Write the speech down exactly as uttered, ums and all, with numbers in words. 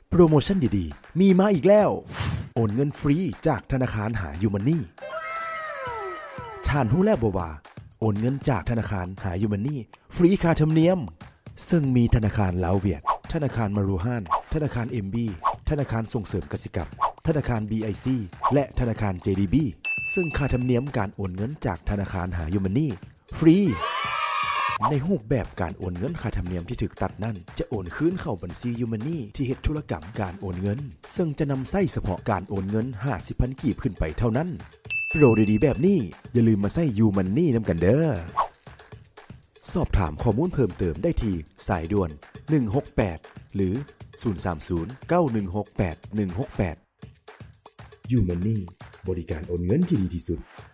โปรโมชั่นดีๆมีมาอีกแล้วโอนเงินฟรีจากธนาคารหายูมันนี่ท่านฮู้แล้วบ่ว่าโอนเงินจากธนาคารหายูมันนี่ฟรีค่าธรรมเนียมซึ่งมีธนาคารลาวเวียดธนาคารมารูฮานธนาคาร เอ็ม บี ธนาคารส่งเสริมกสิกรรมธนาคาร บี ไอ ซี และธนาคาร เจ ดี บี ซึ่งค่าธรรมเนียมการโอนเงินจากธนาคารหายูมันนี่ฟรีในรูปแบบการโอนเงินค่าธรรมเนียมที่ถูกตัดนั้นจะโอนคืนเข้าบัญชียูมันนี่ที่เฮ็ดธุรกรรมการโอนเงินซึ่งจะนำใช้เฉพาะการโอนเงิน ห้าสิบพัน กีบขึ้นไปเท่านั้นโปรดีๆแบบนี้อย่าลืมมาใช้ยูมันนี่นำกันเด้อสอบถามข้อมูลเพิ่มเติมได้ที่สายด่วนหนึ่งหกแปดหรือศูนย์ สาม ศูนย์ เก้า หนึ่ง หก แปด หนึ่ง หก แปดยูมันนี่บริการโอนเงินที่ดีที่สุด